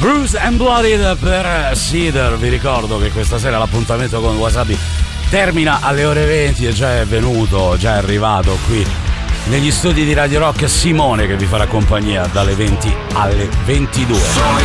Bruised and Bloodied per Cedar. Vi ricordo che questa sera l'appuntamento con Wasabi termina alle ore 20 e già è venuto, già è arrivato qui negli studi di Radio Rock Simone, che vi farà compagnia dalle 20 alle 22.